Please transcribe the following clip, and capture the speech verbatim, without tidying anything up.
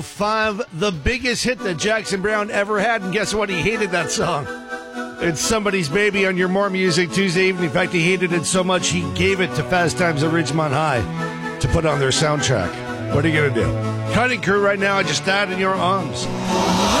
Five, the biggest hit that Jackson Browne ever had, and guess what? He hated that song. It's Somebody's Baby on your More Music Tuesday evening. In fact, he hated it so much he gave it to Fast Times at Ridgemont High to put on their soundtrack. What are you going to do? Cutting Crew right now, I just died in your arms.